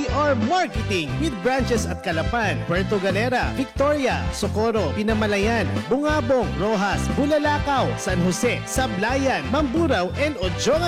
or marketing with branches at Calapan, Puerto Galera, Victoria, Socorro, Pinamalayan, Bungabong, Rojas, Bulalakaw, San Jose, Sablayan, Mamburao, and Ojonga